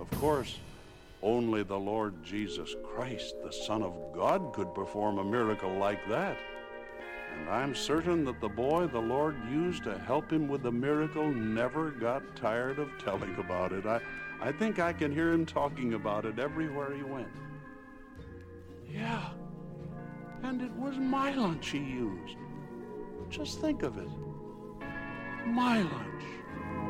Of course, only the Lord Jesus Christ, the Son of God, could perform a miracle like that. And I'm certain that the boy the Lord used to help him with the miracle never got tired of telling about it. I think I can hear him talking about it everywhere he went. Yeah, and it was my lunch he used. Just think of it. My lunch.